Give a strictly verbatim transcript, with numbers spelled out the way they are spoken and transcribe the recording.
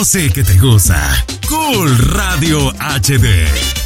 Yo sé que te gusta. Cool Radio H D.